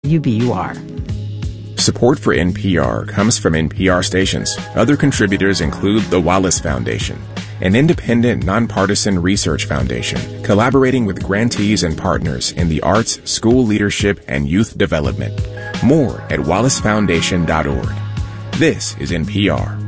WBUR. Support for NPR comes from NPR stations. Other contributors include the Wallace Foundation, an independent, nonpartisan research foundation collaborating with grantees and partners in the arts, school leadership, and youth development. More at wallacefoundation.org. This is NPR.